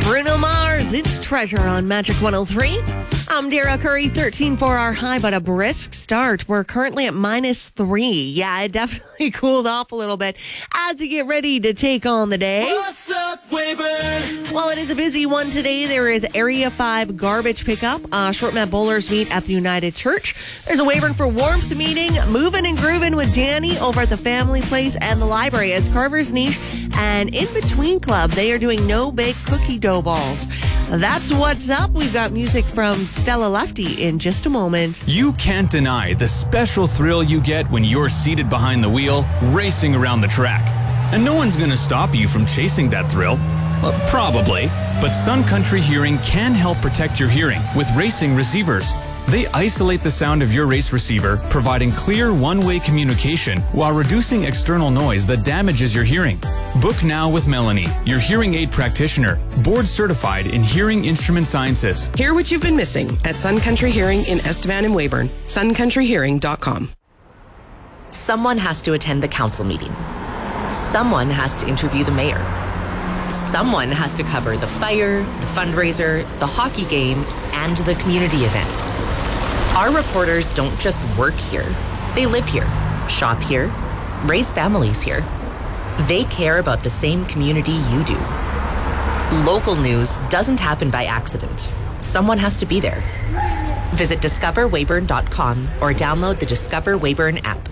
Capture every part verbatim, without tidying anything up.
Bruno Mars, it's Treasure on Magic one oh three. I'm Dara Curry, thirteen for our high, but a brisk start. We're currently at minus three. Yeah, it definitely cooled off a little bit as we get ready to take on the day. What's up, Weyburn? Well, it is a busy one today. There is Area five garbage pickup. Uh, Short Mat Bowlers meet at the United Church. There's a Weyburn for Warmth meeting. Moving and grooving with Danny over at the Family Place and the library as Carver's Niche and In Between Club. They are doing no-bake cookie dough balls. That's what's up. We've got music from Stella Lefty in just a moment. You can't deny the special thrill you get when you're seated behind the wheel, racing around the track. And no one's going to stop you from chasing that thrill. Well, probably. But Sun Country Hearing can help protect your hearing with racing receivers. They isolate the sound of your race receiver, providing clear one-way communication while reducing external noise that damages your hearing. Book now with Melanie, your hearing aid practitioner, board certified in hearing instrument sciences. Hear what you've been missing at Sun Country Hearing in Estevan and Weyburn. sun country hearing dot com. Someone has to attend the council meeting. Someone has to interview the mayor. Someone has to cover the fire, the fundraiser, the hockey game, and the community event. Our reporters don't just work here. They live here, shop here, raise families here. They care about the same community you do. Local news doesn't happen by accident. Someone has to be there. Visit discover weyburn dot com or download the Discover Weyburn app.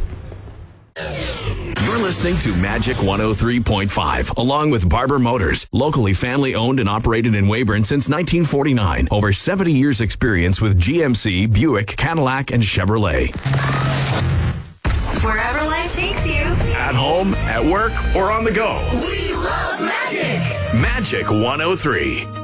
You're listening to Magic one oh three point five, along with Barber Motors, locally family-owned and operated in Weyburn since nineteen forty-nine. Over seventy years experience with G M C, Buick, Cadillac, and Chevrolet. Wherever life takes you. At home, at work, or on the go. We love magic. Magic one oh three.